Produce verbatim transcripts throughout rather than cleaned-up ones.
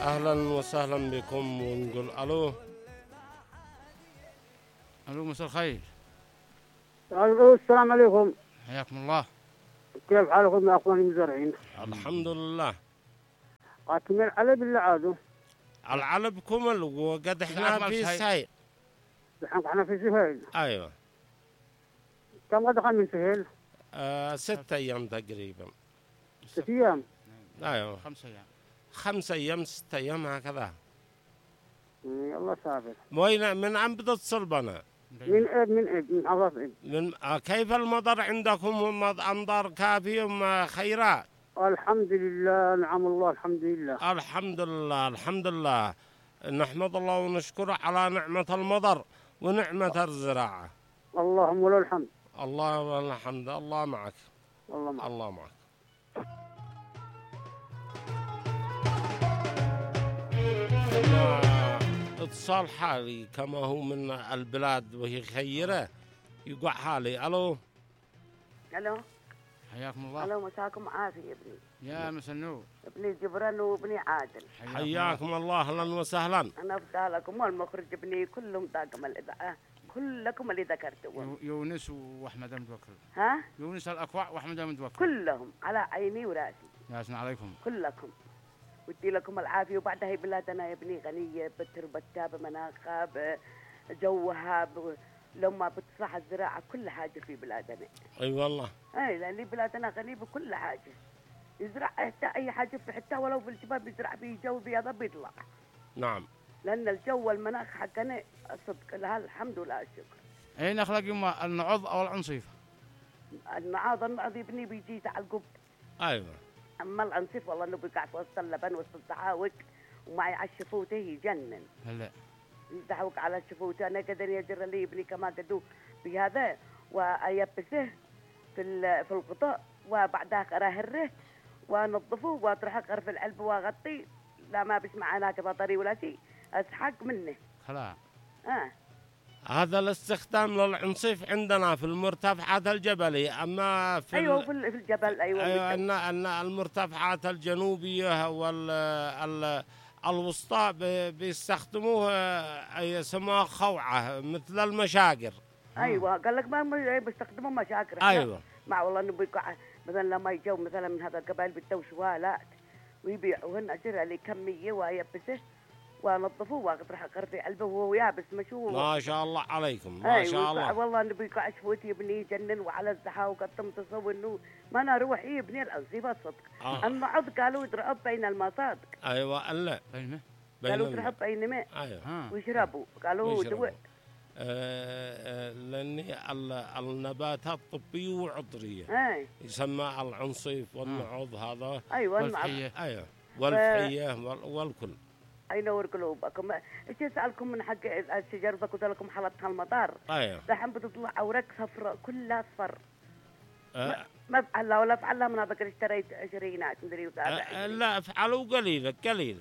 أهلا وسهلا بكم ونقول ألو. ألو مساء الخير. ألو السلام عليكم. حياكم الله. كيف حالكم يا أخواني المزارعين؟ الحمد لله. قاتم العلب اللي عادوا العلب كمل وقد احنا في سهيل. الحين احنا في سهيل. أيوة. كم قد من سهيل؟ آه ستة أيام تقريبا. ست أيام. أيوة. خمس أيام. خمس أيام ستة أيام هكذا. الله سافر. وين من عم بتتصل بنا؟ من إب من إب من حضرة إب. من آه كيف المطر عندكم؟ أمطار كافية خيرات؟ الحمد لله نعم الله الحمد لله. الحمد لله الحمد لله. نحمد الله ونشكره على نعمة المطر ونعمة الزراعة. اللهم له الحمد. الله له الحمد. الله معك. الله معك. الله معك. اتصال حالي كما هو من البلاد وهي خيرة يقع حالي. ألو. ألو. حياكم الله. ألو مساكم عافية ابني. يا مسا النور. ابني جبران وابني عادل. حياكم الله أهلا وسهلا. أنا أفضلكم والمخرج ابني كلهم طاقم الإذاعة كلكم اللي ذكرتوهم. يونس وأحمد متوكل. ها؟ يونس الأكوع وأحمد متوكل. كلهم على عيني وراسي. ياسن عليكم. كلكم. ودي لكم العافية وبعدها هي بلادنا يا ابني غنية بتربتها بمناخها بجوها لما بتصلح الزراعة كل حاجة في بلادنا. أي أيوة والله. أي لأن بلادنا غنية بكل حاجة. يزرع حتى أي حاجة في حتى ولو في الجبال بيزرع فيه جو بيضا بيطلع. نعم. لأن الجو والمناخ حقنا صدق لها الحمد لله الشكر. أين أخلق يما النعوض أو العنصيف؟ النعاض النعاض يبني بيجي على القب. أيوة. أما العنصيف والله إنه بيقع في وسط اللبن وسط الزحاوق ومعي على الشفوته يجنن. هلا. يزحوق على الشفوته أنا قدر يجر لي يبني كما قدو بهذا وأيبسه في في الغطاء وبعدها أرهره ونظفه وأطرحه غرف العلب وأغطي لا ما بسمع أنا كبطري ولا شيء أسحق منه. خلاص. آه. هذا الاستخدام للعنصيف عندنا في المرتفعات الجبلية. أما في أيوة في الجبل أيوة, أيوة أن أن المرتفعات الجنوبية وال الوسطى بيستخدموه يسموها خوعة مثل المشاقر. أيوة قال لك ما بيستخدموا مشاقر. أيوة. مع والله إنه بيقع مثلا لما يجوا مثلا من هذا القبائل بتو شوالات ويبيعوهن أجر عليه كمية ويبسه ونظفوه واطرح قرفي علبه وهو يابس مشوه. ما شاء الله عليكم ما أيوة شاء الله. والله انه بيقع شفوتي يبني يجنن وعلى الزحاوق الطمطسه انه ما انا روح يبني الانصيفه الصدق. آه. النعض قالوا يضرب بين المصادق. ايوه الا بين قالوا يضرب بين ماء. ايوه. ويشربوا قالوا دواء. آه لاني النباتات طبيه وعطريه. اي يسمى العنصيف والنعوض هذا. ايوه والفحيه. ايوه والفحيه ف... والكل. ينور قلوبكم. ايش اسالكم من حق الشجر ذا قلت لكم حلقتها المطار. ايوه. دحين بتطلع اوراق صفراء كلها اصفر. أه ما افعلها ولا افعلها من هذاك اشتريت عشرينات مدري وتابع. أه لا افعلوا قليله قليله.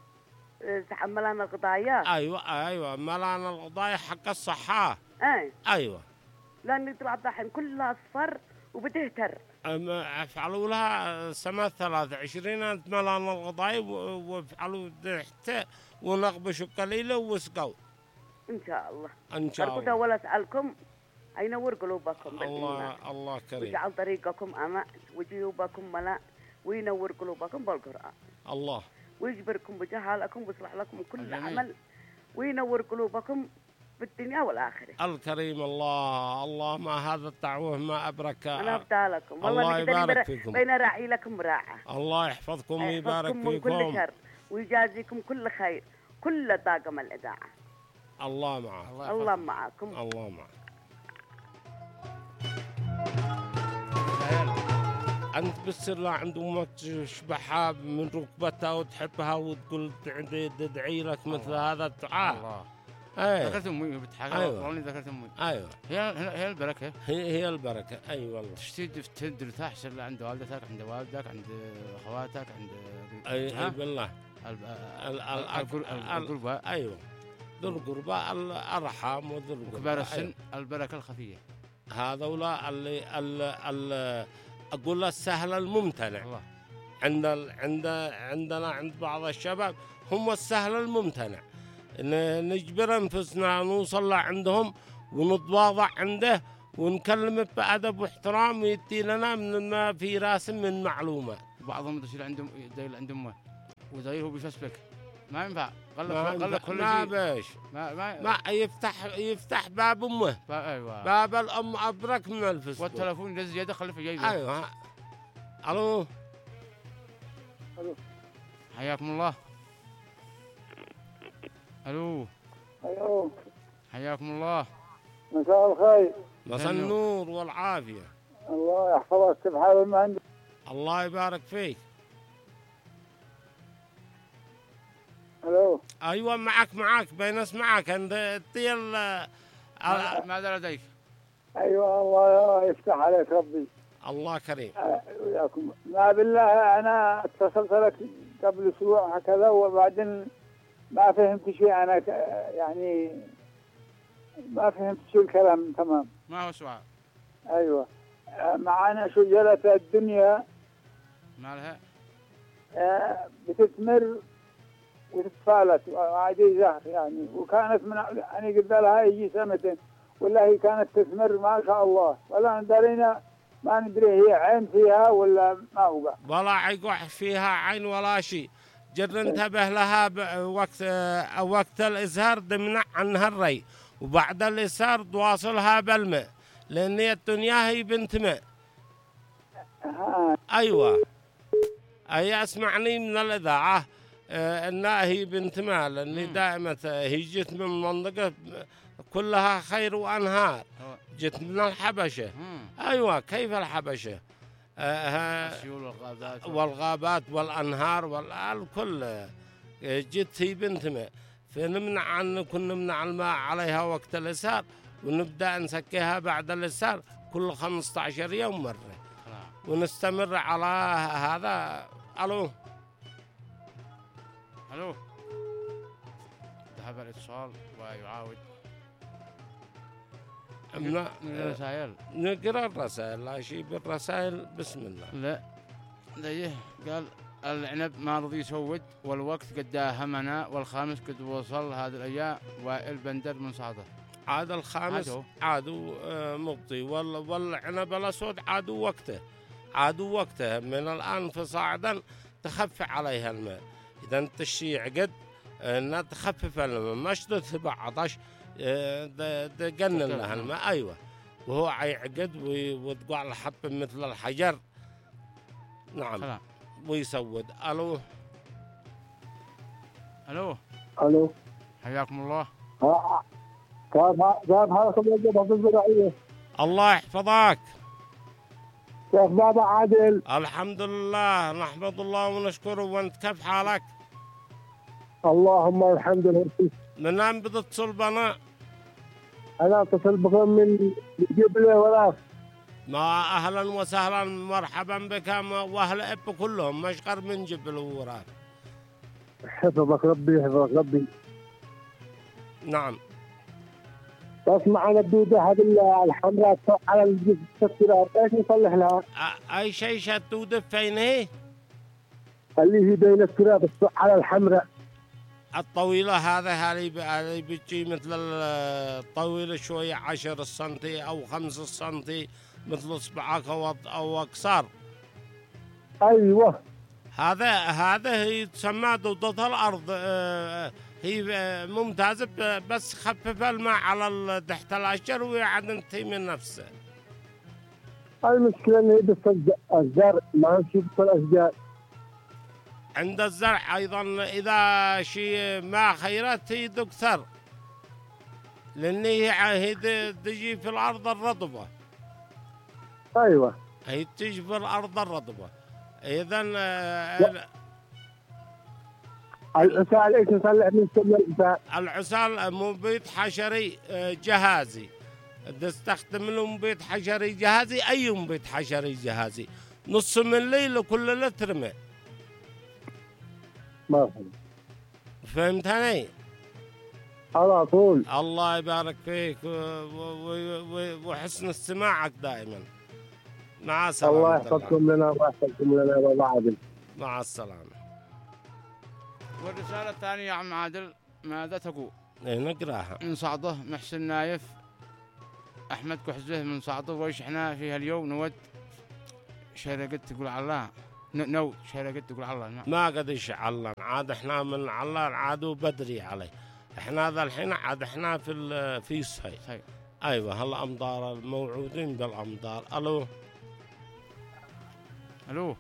ملان القضايا. ايوه ايوه ملان القضايا حق الصحه. اي ايوه. لان يطلع الدحين كلها اصفر وبتهتر. افعلوا لها سنة ثلاث عشرين ملان القضايا وافعلوا تحت ونغبشوا قليلا وسقوا. ان شاء الله. ان شاء الله. أركض ولا اسالكم ينور قلوبكم. الله الله كريم. ويجعل طريقكم امان وجيوبكم ملاء وينور قلوبكم بالقران. الله. ويجبركم بجهالكم ويصلح لكم كل الجميل. عمل وينور قلوبكم في الدنيا والآخرة. الكريم الله الله ما هذا الدعوه ما أبرك. أنا أفتالكم والله يبارك فيكم. بين راعي لكم راعة. الله يحفظكم ويبارك فيكم. من كل شر ويجازيكم كل خير كل طاقم الإذاعة. الله معك. الله, الله معكم. الله معك. أنت بتصير لا عند أمك تشبحها من ركبتها وتحبها وتقول تدعي لك مثل هذا الدعاء. الله. أيه. ذكرت أمي بتحكي. أيوة. والله ذكرت أمي. أيوة. هي هي البركة. هي هي البركة. أي أيوة والله. تشتي ترتاح سر عند والدتك عند والدك عند أخواتك عند. أي أي بالله. القربى. أيوة. ذو القربى الأرحام وذو القربى. كبار السن البركة الخفية. هذولا اللي اللي اللي أقول له السهل الممتنع. الله. عند ال... عند عندنا عند بعض الشباب هم السهل الممتنع، إن نجبر أنفسنا نوصل لعندهم ونتواضع عنده ونكلمه بأدب واحترام ويدي لنا من ما في راس من معلومات. بعضهم يصير عندهم يدير عند امه ويديره بفيسبوك، ما ينفع. غلق ما, غلق كل ما شيء. بيش ما ما, ما يفتح يفتح باب امه، ايوه باب الام ابرك من الفيسبوك. والتلفون يدز يده خليه في جيبه. ايوه. الو الو حياكم الله. الو ايوه حياكم الله. مساء الخير. مساء النور والعافيه. الله يحفظك. كيف حال المهندس؟ الله يبارك فيك. الو ايوه معك معك بين اسمعك انت الطير. ماذا لديك؟ ايوه الله يفتح عليك ربي. الله كريم. وياكم. ما بالله انا اتصلت لك قبل اسبوع هكذا وبعدين ما فهمت شيء. انا يعني ما فهمت شو الكلام تمام. ما هو السؤال؟ ايوه معنا شجرة الدنيا مالها؟ بتثمر وتتفالت وعادي زهر يعني، وكانت من يعني قد لها يجي سنتين ولا هي كانت تثمر ما شاء الله، ولا ندرينا ما ندري هي عين فيها ولا ما وقع. ولا عقح فيها عين ولا شيء. جر انتبه لها وقت وقت الإزهار تمنع عنها الري، وبعد الإزهار تواصلها بالماء، لأن الدنيا هي بنت ماء. أيوة أي أسمعني من الإذاعة آه إنها هي بنت ماء، لأني دائما هي جت من منطقة كلها خير وأنهار، جت من الحبشة. أيوة كيف الحبشة؟ آه والغابات والغابات والأنهار والكل جت هي بنت ماء، فنمنع عن كنا نمنع الماء عليها وقت الإسهار، ونبدأ نسكيها بعد الإسهار كل خمسة عشر يوم مرة، ونستمر على هذا. ألو ألو ذهب الاتصال ويعاود. من الرسائل نقرأ الرسائل. لا شيء بالرسائل بسم الله. لا ليه قال العنب ما رضي يسود والوقت قد داهمنا، والخامس قد وصل هذه الأيام والبندر من صعده. عاد الخامس عادوا, عادوا مبطي والعنب الأسود عادوا وقته عادوا وقته من الآن فصاعدا تخفف عليها الماء. إذا انت الشيء عقد انها تخفف الماء، مش تتبع عطش تقنن لها الماء. ايوه وهو عيعقد وتقع الحب مثل الحجر. نعم خلام. ويسود. الو الو الو حياكم الله. ها كيف كيف حالكم يا جماعة الزراعية؟ الله يحفظك. كيف بابا عادل؟ الحمد لله نحمد الله ونشكره. وانت كيف حالك؟ اللهم الحمد لله. من أين بتتصل بنا؟ أنا اتصل بكم من جبلة وراك. ما أهلا وسهلا مرحبا بك وأهل أب كلهم مشقر من جبل وراك. حفظك ربي حفظك ربي. نعم. تسمع عن الدودة هذه الحمراء على التذكيرات ايش نصلح لها؟ أي شيء الدودة فين هي؟ اللي هي بين التراب على الحمراء الطويلة. هذا هذه بتجي مثل الطويلة شوية عشر سنتي أو خمس سنتي مثل إصبعك أو أقصر. أيوة. هذا هذا هي تسمى دودة الأرض. هي ممتازة بس خفف الماء على تحت الأشجار ويعد انتهي من نفسه. المشكلة إنه بس الزرع ما نشوف الأشجار. عند الزرع أيضا إذا شيء ما خيرت هي دكتور، لأن هي تجي في الأرض الرطبة. أيوة هي تجي في الأرض الرطبة. إذا العسال ايش نصلح من سم العسال؟ العسال مبيد حشري جهازي، تستخدم له مبيد حشري جهازي. أي مبيد حشري جهازي نص ملي لكل لتر ماء. ما فهمت. فهمتني؟ على طول. الله يبارك فيك وحسن استماعك دائما. مع السلامة. الله يحفظكم لنا ويحفظكم لنا يا بابا عادل. مع السلامة. والرسالة الثانية يا عم عادل ماذا تقول؟ إيه نقراها. من صعده محسن نايف أحمد كحزه من صعده، وإيش إحنا فيها اليوم نود شرقت تقول على نو شرقت تقول على ما قد يشعلن عاد احنا من علان عادوا بدري عليه. احنا ذا الحين عاد احنا في في صهيل. صحيح. ايوه هالامطار الموعودين بالامطار. الو الو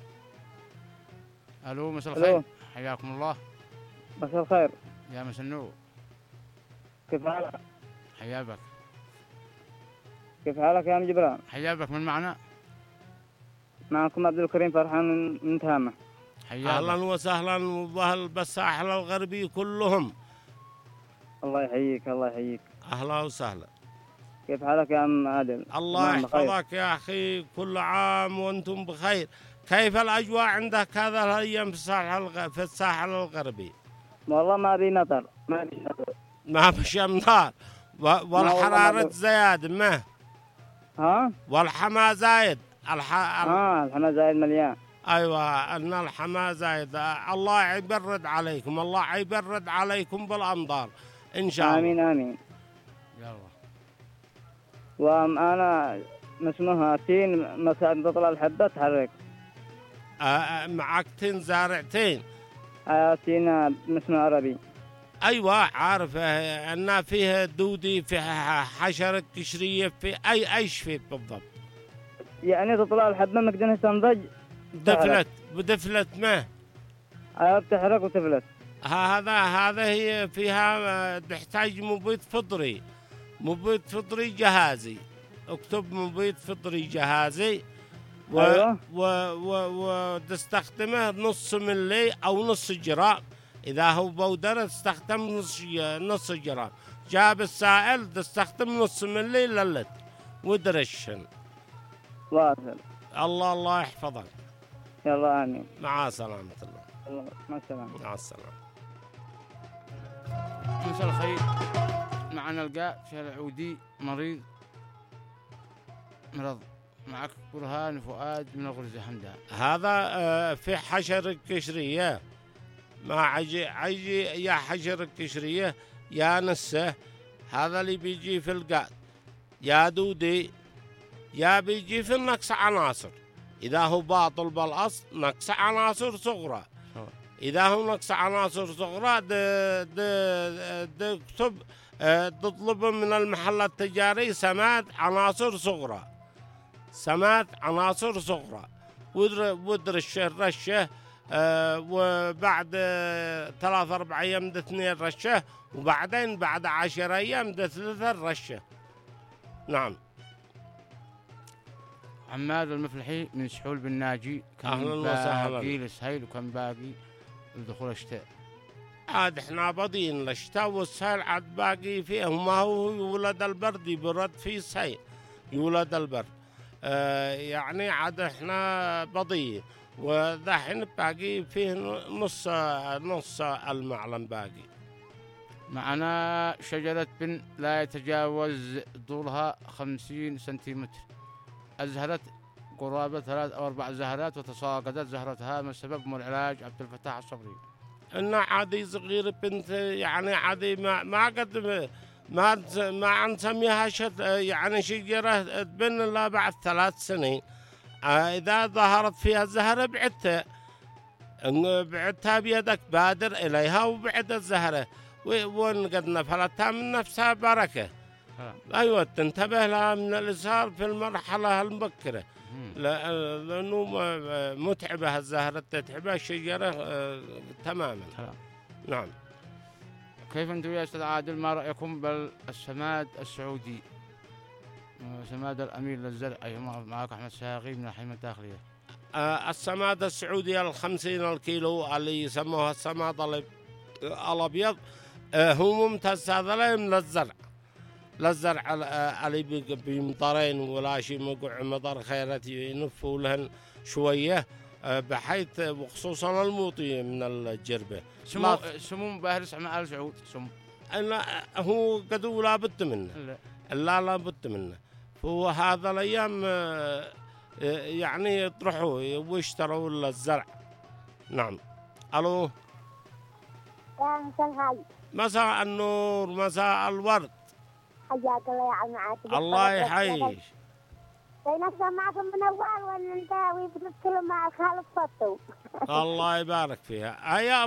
الو مساء الخير. الو حياكم الله. مساء الخير. يا مسنو كيف حالك؟ حيا بك. كيف حالك يا ام جبران؟ حيا بك. من معنا؟ معكم عبد الكريم فرحان من من تهامه. حيا اهلا بك. وسهلا بالساحل الغربي كلهم. الله يحييك الله يحييك. اهلا وسهلا. كيف حالك يا ام عادل؟ الله تمام بخير. يحفظك يا اخي، كل عام وانتم بخير. كيف الاجواء عندك هذا الايام في الساحل الغ... في الساحل الغربي؟ والله ما بي مطر ما بي مطر. ما فيش امطار و... والحراره ما- زياد ما ها؟ والحما زايد الح... ال... اه الحمى زايد مليان. ايوه ان الحما زايد. الله يبرد عليكم، الله يبرد عليكم بالامطار ان شاء الله. امين امين. يلا. وانا مسموها تين مساء تطلع الحبه تحرك. آه معك تين زارعتين. آه تين مسمى عربي. ايوه عارف آه، ان فيه دودي، في حشره قشريه، في اي ايش فيه بالضبط؟ يعني تطلع الحبه مقدنها تنضج. دفلت بدفلت ما آه بتحرك وتفلت. هذا هذا هي فيها آه، تحتاج مبيد فطري، مبيد فطري جهازي. اكتب مبيد فطري جهازي و أيوة. و و وتستخدمه نص ملي او نص جرام. اذا هو بودرة تستخدم نص نص جرام. جاب السائل تستخدم نص ملي للت ودرشن. واصل. الله الله يحفظك. يلا امين. مع سلامة الله. الله مع السلامه. مع السلامة. مساء الخير. معنا القاء في العودي مريض مرض. معك برهان فؤاد من الغرزة حمدان. هذا آه، في حشر قشرية. ما عجي عجي يا حشر قشرية يا نسه. هذا اللي بيجي في القاد يا دودي، يا بيجي في النقص عناصر. إذا هو باطل بالأصل نقص عناصر صغرى. إذا هو نقص عناصر صغرى تكتب تطلب من المحل التجاري سماد عناصر صغرى. سماد عناصر صغرى ودرش الرشة. آه وبعد آه ثلاث أربع أيام ده اثنين رشة، وبعدين بعد عشر أيام ده ثلاثة رشة. نعم. عماد المفلحي من سحول بالناجي. أهلا وسهلا. باقي للسهيل وكم باقي لدخول الشتاء. عاد احنا بادين الشتاء والسهيل عاد باقي فيه. ما هو يولد البرد يبرد فيه سهيل يولد البرد. آه يعني عاد احنا بادين ودحين باقي فيه نص نص المعلم باقي. معنا شجرة بن لا يتجاوز طولها خمسين سنتيمتر. أزهرت قرابة ثلاث أو أربع زهرات وتساقطت زهرتها. ما السبب من العلاج؟ عبد الفتاح الصبري. إنه عادي صغير بنت يعني عادي ما ما قد ما ما نسميها شت يعني شجرة بن إلا بعد ثلاث سنين. إذا ظهرت فيها الزهرة بعدتها بعدتها بيدك بادر إليها وبعد الزهرة وإن قد نفلتها من نفسها بركة. أيوة تنتبه لها من الإزهار في المرحلة المبكرة لأنه متعبة الزهرة تتعبها الشجرة آه تماما. نعم. كيف أنتم يا أستاذ عادل ما رأيكم بالسماد السعودي؟ سماد الأمير للزرع. أيوة معك أحمد ساقي من الحيمة الداخلية. آه السماد السعودي الخمسين الكيلو اللي يسموها السماد الأبيض آه هو ممتاز. هذا للزرع للزرع اللي بمطرين ولا شيء مقع مطر خيرات ينفوا لهن شوية بحيث وخصوصا الموطي من الجربة. سمو سمو باهرس مع آل سعود سمو. هو قدو لا بد منه. لا لا بد منه. فهو هذا الأيام يعني يطرحوا ويشتروا الزرع نعم. الو. يا مساء الخير. مساء النور، مساء الورد. حياك الله يا عم عاطف. الله يحييك. نسمع معكم من اول ولا انت بتتكلم مع خالد فطو. الله يبارك فيها. هيا